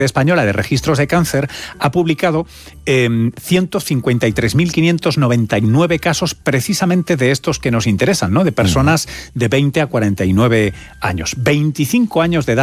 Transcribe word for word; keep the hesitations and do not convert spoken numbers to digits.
Española de Registros de Cáncer ha publicado eh, ciento cincuenta y tres mil quinientos noventa y nueve casos precisamente de estos que nos interesan, ¿no? De personas de veinte a cuarenta y nueve años, veinticinco años de edad.